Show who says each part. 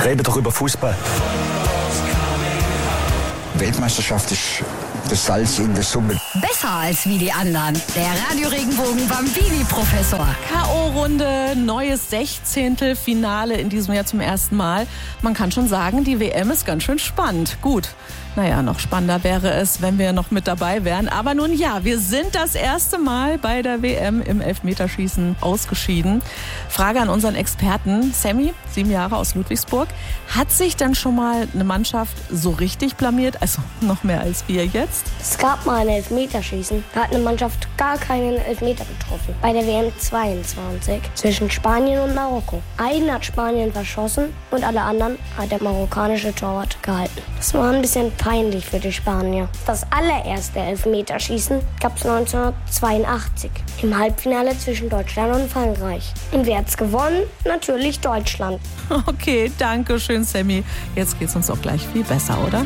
Speaker 1: Jetzt reden wir doch über Fußball.
Speaker 2: Weltmeisterschaft ist das Salz in der Suppe.
Speaker 3: Besser als wie die anderen. Der Radio-Regenbogen Bambini-Professor.
Speaker 4: K.O.-Runde, neues 16. Finale in diesem Jahr zum ersten Mal. Man kann schon sagen, die WM ist ganz schön spannend. Gut, naja, noch spannender wäre es, wenn wir noch mit dabei wären. Aber nun ja, wir sind das erste Mal bei der WM im Elfmeterschießen ausgeschieden. Frage an unseren Experten. Sammy, 7 Jahre aus Ludwigsburg. Hat sich denn schon mal eine Mannschaft so richtig blamiert? Also noch mehr als wir jetzt?
Speaker 5: Es gab mal ein Elfmeterschießen. Da hat eine Mannschaft gar keinen Elfmeter getroffen. Bei der WM 22 zwischen Spanien und Marokko. Einen hat Spanien verschossen und alle anderen hat der marokkanische Torwart gehalten. Das war ein bisschen peinlich für die Spanier. Das allererste Elfmeterschießen gab es 1982 im Halbfinale zwischen Deutschland und Frankreich. Und wer hat's gewonnen? Natürlich Deutschland.
Speaker 4: Okay, danke schön, Sammy. Jetzt geht's uns auch gleich viel besser, oder?